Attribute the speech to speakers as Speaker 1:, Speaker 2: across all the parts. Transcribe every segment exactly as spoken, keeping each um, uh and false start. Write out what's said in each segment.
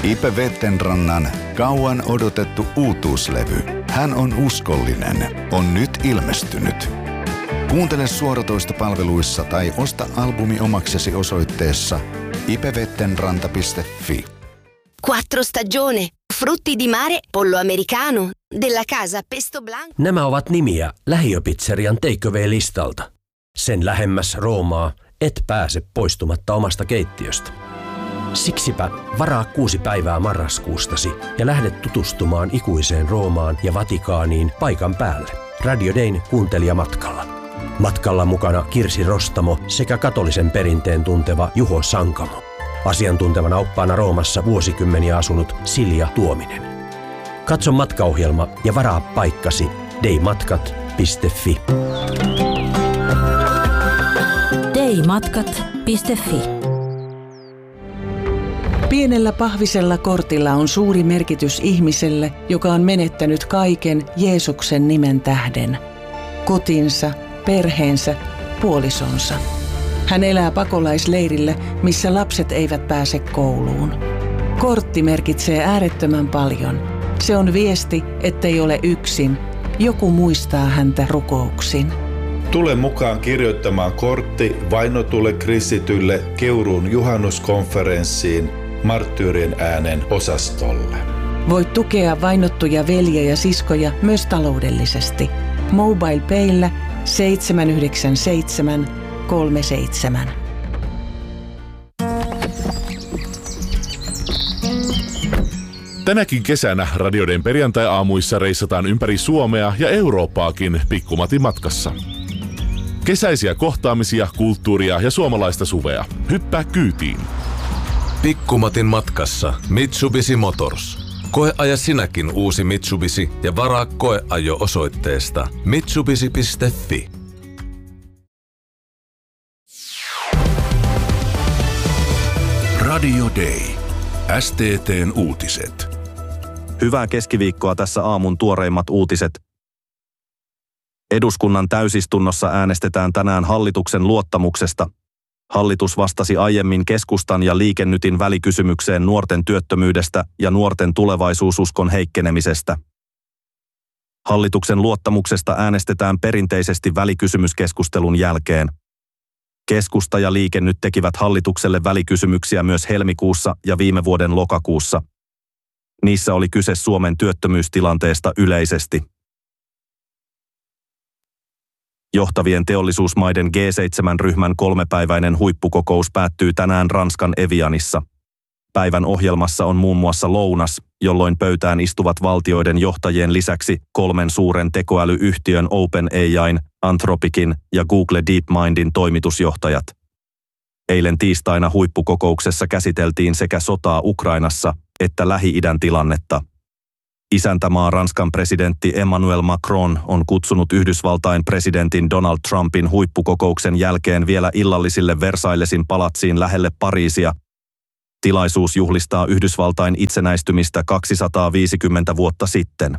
Speaker 1: Ipe Vettenrannan kauan odotettu uutuuslevy Hän on uskollinen on nyt ilmestynyt. Kuuntele suoratoistopalveluissa tai osta albumi omaksesi osoitteessa ipevettenranta piste fi.
Speaker 2: Quattro stagione, frutti di mare, pollo americano, della casa pesto blanco.
Speaker 3: Nämä ovat nimiä lähiöpizzerian takeaway-listalta. Sen lähemmäs Roomaa et pääse poistumatta omasta keittiöstä. Siksipä varaa kuusi päivää marraskuustasi ja lähde tutustumaan ikuiseen Roomaan ja Vatikaaniin paikan päälle. Radio Dayn kuuntelijamatkalla. Matkalla mukana Kirsi Rostamo sekä katolisen perinteen tunteva Juho Sankamo. Asiantuntevana oppaana Roomassa vuosikymmeniä asunut Silja Tuominen. Katso matkaohjelma ja varaa paikkasi daymatkat piste fi.
Speaker 4: daymatkat piste fi.
Speaker 5: Pienellä pahvisella kortilla on suuri merkitys ihmiselle, joka on menettänyt kaiken Jeesuksen nimen tähden. Kotinsa, perheensä, puolisonsa. Hän elää pakolaisleirillä, missä lapset eivät pääse kouluun. Kortti merkitsee äärettömän paljon. Se on viesti, ettei ole yksin. Joku muistaa häntä rukouksin.
Speaker 6: Tule mukaan kirjoittamaan kortti vainotulle kristitylle Keuruun juhannuskonferenssiin Marttyyrien äänen osastolle.
Speaker 5: Voit tukea vainottuja veljiä ja siskoja myös taloudellisesti. MobilePaylla seitsemän yhdeksän seitsemän kolme seitsemän.
Speaker 7: Tänäkin kesänä Radio Dayn perjantai-aamuissa reissataan ympäri Suomea ja Eurooppaakin Pikkumatin matkassa. Kesäisiä kohtaamisia, kulttuuria ja suomalaista suvea. Hyppää kyytiin.
Speaker 8: Pikkumatin matkassa Mitsubishi Motors. Koeaja sinäkin uusi Mitsubishi ja varaa koeajo osoitteesta mitsubishi piste fi.
Speaker 9: Radio Day. S T T:n uutiset.
Speaker 10: Hyvää keskiviikkoa, tässä aamun tuoreimmat uutiset. Eduskunnan täysistunnossa äänestetään tänään hallituksen luottamuksesta. Hallitus vastasi aiemmin Keskustan ja Liike Nytin välikysymykseen nuorten työttömyydestä ja nuorten tulevaisuususkon heikkenemisestä. Hallituksen luottamuksesta äänestetään perinteisesti välikysymyskeskustelun jälkeen. Keskusta ja Liike Nyt tekivät hallitukselle välikysymyksiä myös helmikuussa ja viime vuoden lokakuussa. Niissä oli kyse Suomen työttömyystilanteesta yleisesti. Johtavien teollisuusmaiden G seitsemän-ryhmän kolmepäiväinen huippukokous päättyy tänään Ranskan Evianissa. Päivän ohjelmassa on muun muassa lounas, jolloin pöytään istuvat valtioiden johtajien lisäksi kolmen suuren tekoälyyhtiön OpenAI:n, Anthropicin ja Google DeepMindin toimitusjohtajat. Eilen tiistaina huippukokouksessa käsiteltiin sekä sotaa Ukrainassa että Lähi-idän tilannetta. Isäntämaa Ranskan presidentti Emmanuel Macron on kutsunut Yhdysvaltain presidentin Donald Trumpin huippukokouksen jälkeen vielä illallisille Versaillesin palatsiin lähelle Pariisia. Tilaisuus juhlistaa Yhdysvaltain itsenäistymistä kaksisataaviisikymmentä vuotta sitten.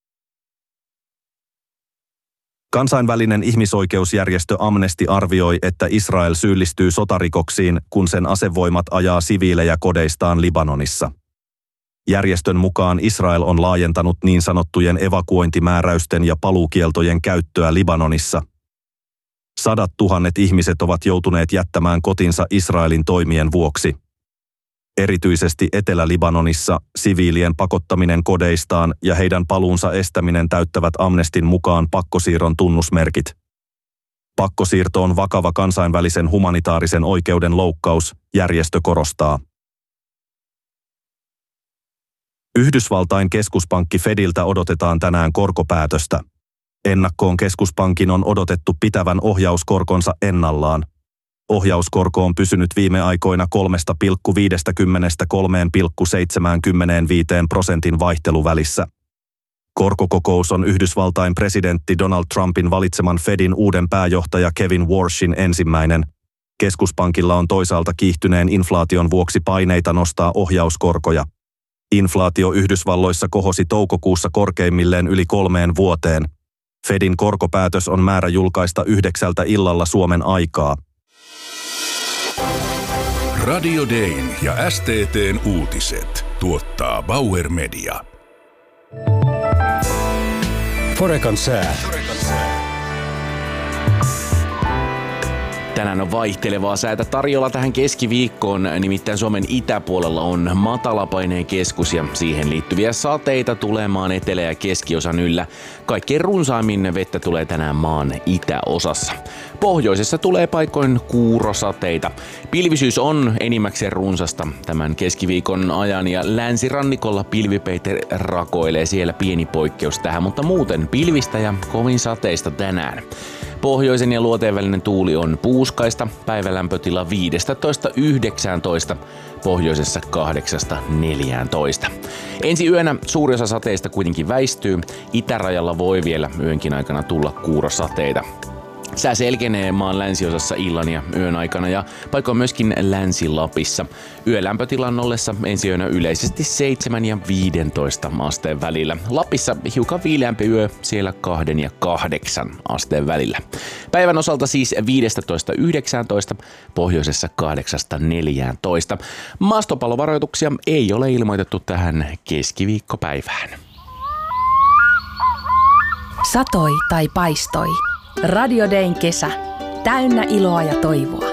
Speaker 10: Kansainvälinen ihmisoikeusjärjestö Amnesty arvioi, että Israel syyllistyy sotarikoksiin, kun sen asevoimat ajaa siviilejä kodeistaan Libanonissa. Järjestön mukaan Israel on laajentanut niin sanottujen evakuointimääräysten ja paluukieltojen käyttöä Libanonissa. Sadat tuhannet ihmiset ovat joutuneet jättämään kotinsa Israelin toimien vuoksi. Erityisesti Etelä-Libanonissa siviilien pakottaminen kodeistaan ja heidän paluunsa estäminen täyttävät Amnestyn mukaan pakkosiirron tunnusmerkit. Pakkosiirto on vakava kansainvälisen humanitaarisen oikeuden loukkaus, järjestö korostaa. Yhdysvaltain keskuspankki Fediltä odotetaan tänään korkopäätöstä. Ennakkoon keskuspankin on odotettu pitävän ohjauskorkonsa ennallaan. Ohjauskorko on pysynyt viime aikoina kolme pilkku viisikymmentä kolme pilkku seitsemänkymmentäviisi prosentin vaihteluvälissä. Korkokokous on Yhdysvaltain presidentti Donald Trumpin valitseman Fedin uuden pääjohtaja Kevin Warshin ensimmäinen. Keskuspankilla on toisaalta kiihtyneen inflaation vuoksi paineita nostaa ohjauskorkoja. Inflaatio Yhdysvalloissa kohosi toukokuussa korkeimmilleen yli kolmeen vuoteen. Fedin korkopäätös on määrä julkaista yhdeksältä illalla Suomen aikaa.
Speaker 9: Radio Dayn ja S T T:n uutiset tuottaa Bauer Media.
Speaker 4: Forecan sää.
Speaker 11: Tänään on vaihtelevaa säätä tarjolla tähän keskiviikkoon, nimittäin Suomen itäpuolella on matalapaineen keskus ja siihen liittyviä sateita tulemaan etelä- ja keskiosan yllä. Kaikkein runsaimmin vettä tulee tänään maan itäosassa. Pohjoisessa tulee paikoin kuurosateita. Pilvisyys on enimmäkseen runsasta tämän keskiviikon ajan ja länsirannikolla pilvipeite rakoilee, siellä pieni poikkeus tähän, mutta muuten pilvistä ja kovin sateista tänään. Pohjoisen ja luoteen välinen tuuli on puuskaista, päivälämpötila viisitoista yhdeksäntoista, pohjoisessa kahdeksasta neljääntoista. Ensi yönä suuri osa sateista kuitenkin väistyy, itärajalla voi vielä yönkin aikana tulla kuurosateita. Sää selkenee maan länsiosassa illan ja yön aikana ja paikoin myöskin Länsi-Lapissa. Yölämpötilan ollessa ensi yönä yleisesti seitsemän ja viisitoista asteen välillä. Lapissa hiukan viileämpi yö, siellä kahden ja kahdeksan asteen välillä. Päivän osalta siis viisitoista yhdeksäntoista, pohjoisessa kahdeksasta neljääntoista. Maastopallovaroituksia ei ole ilmoitettu tähän keskiviikkopäivään.
Speaker 12: Satoi tai paistoi. Radio Dayn kesä. Täynnä iloa ja toivoa.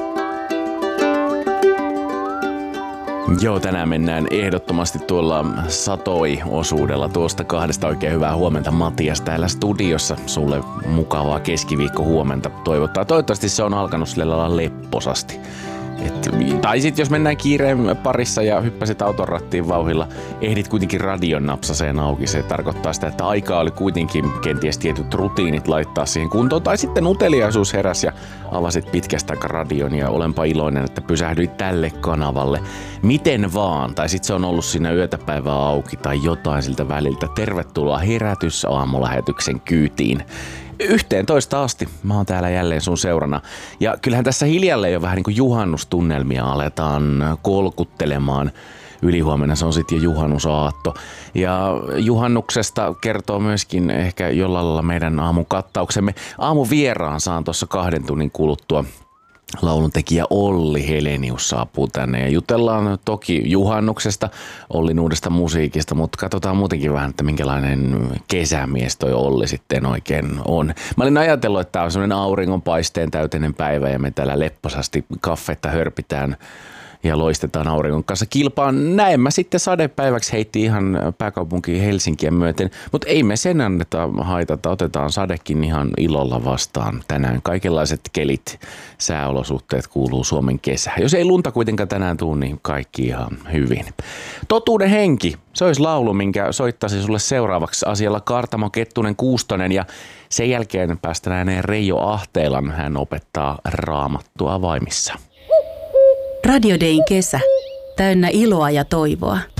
Speaker 11: Joo, tänään mennään ehdottomasti tuolla satoi-osuudella. Tuosta kahdesta oikein hyvää huomenta Matias täällä studiossa. Sulle mukavaa keskiviikko huomenta toivottaa. Toivottavasti se on alkanut sillä lailla lepposasti. Et, tai sitten jos mennään kiireen parissa ja hyppäsit auton rattiin vauhilla, ehdit kuitenkin radion napsaseen auki. Se tarkoittaa sitä, että aikaa oli kuitenkin kenties tietyt rutiinit laittaa siihen kuntoon. Tai sitten uteliaisuus heräsi ja avasit pitkästä aikaa radion ja olenpa iloinen, että pysähdyit tälle kanavalle. Miten vaan, tai sitten se on ollut siinä yötäpäivää auki tai jotain siltä väliltä. Tervetuloa Herätys aamulähetyksen kyytiin. Yhteentoista asti mä oon täällä jälleen sun seurana. Ja kyllähän tässä hiljalleen jo vähän niin kuin juhannustunnelmia aletaan kolkuttelemaan. Ylihuomenna se on sitten jo juhannusaatto. Ja juhannuksesta kertoo myöskin ehkä jollain lailla meidän aamun kattauksemme. Aamun vieraan saan tuossa kahden tunnin kuluttua. Lauluntekijä Olli Helenius saapuu tänne ja jutellaan toki juhannuksesta, Ollin uudesta musiikista, mutta katsotaan muutenkin vähän, että minkälainen kesämies toi Olli sitten oikein on. Mä olin ajatellut, että tää on semmoinen auringonpaisteen täyteinen päivä ja me täällä lepposasti kaffetta hörpitään ja loistetaan auringon kanssa kilpaan. Näin mä sitten sadepäiväksi heitti ihan pääkaupunkiin Helsinkiä myöten, mutta ei me sen anneta haitata. Otetaan sadekin ihan ilolla vastaan tänään. Kaikenlaiset kelit, sääolosuhteet kuuluu Suomen kesään. Jos ei lunta kuitenkaan tänään tule, niin kaikki ihan hyvin. Totuuden henki, se olisi laulu, minkä soittaisi sulle seuraavaksi asialla Kaartamo Kettunen Kuustonen ja sen jälkeen päästään ääneen Reijo Ahteelan. Hän opettaa raamattua avaimissa.
Speaker 12: Radio Dayn kesä. Täynnä iloa ja toivoa.